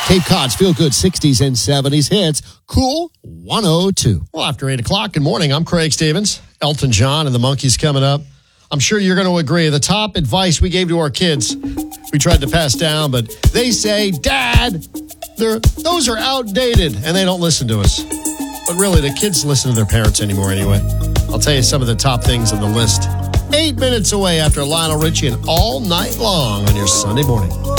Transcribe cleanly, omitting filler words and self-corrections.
Cape Cod's Feel Good 60s and 70s hits. Cool 102. Well, after 8 o'clock, good morning. I'm Craig Stevens. Elton John and the Monkees coming up. I'm sure you're going to agree. The top advice we gave to our kids, we tried to pass down, but they say, Dad, those are outdated, and they don't listen to us. But really, the kids listen to their parents anymore anyway. I'll tell you some of the top things on the list. 8 minutes away after Lionel Richie and All Night Long on your Sunday morning.